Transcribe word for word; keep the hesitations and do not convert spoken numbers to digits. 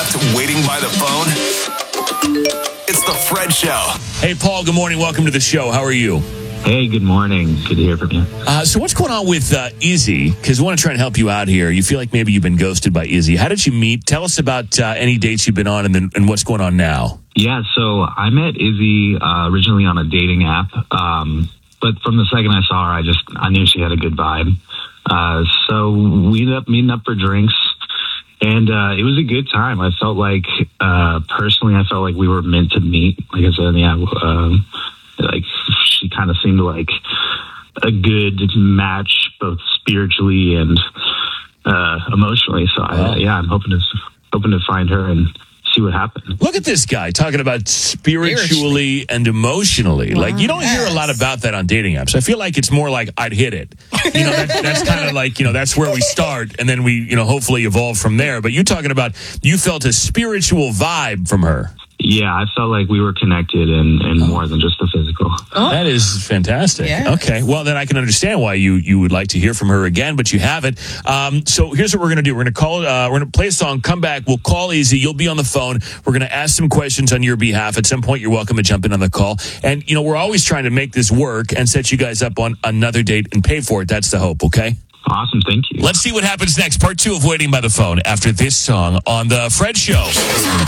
left waiting by the phone? It's the Fred Show. Hey, Paul, good morning. Welcome to the show. How are you? Hey, good morning. Good to hear from you. Uh, so what's going on with uh, Izzy? Because we want to try and help you out here. You feel like maybe you've been ghosted by Izzy. How did you meet? Tell us about uh, any dates you've been on and then and what's going on now. Yeah, so I met Izzy uh, originally on a dating app. Um, but from the second I saw her, I just I knew she had a good vibe. Uh, so we ended up meeting up for drinks. And uh, it was a good time. I felt like, uh, personally, I felt like we were meant to meet. Like I said, yeah, um, like she kind of seemed like a good match, both spiritually and uh, emotionally. So I, Wow. yeah, I'm hoping to hoping to find her and see what happens. Look at this guy talking about spiritually and emotionally. Wow. Like, you don't hear a Yes. lot about that on dating apps. I feel like it's more like I'd hit it. You know, that, that's kind of like, you know, that's where we start. And then we, you know, hopefully evolve from there. But you're talking about you felt a spiritual vibe from her. Yeah, I felt like we were connected and, and more than just the physical. Oh. That is fantastic. Yes. Okay. Well, then I can understand why you, you would like to hear from her again, but you haven't. Um, so here's what we're going to do. We're going to call, uh, we're going to play a song, come back. We'll call Izzy. You'll be on the phone. We're going to ask some questions on your behalf. At some point, you're welcome to jump in on the call. And, you know, we're always trying to make this work and set you guys up on another date and pay for it. That's the hope. Okay. Awesome, thank you. Let's see what happens next. Part two of Waiting by the Phone after this song on the Fred Show.